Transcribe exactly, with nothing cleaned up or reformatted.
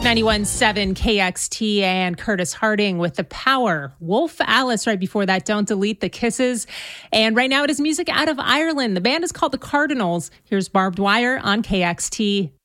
ninety-one point seven K X T and Curtis Harding with The Power. Wolf Alice right before that, Don't Delete the Kisses. And right now it is music out of Ireland. The band is called The Cardinals. Here's Barbed Wire on K X T.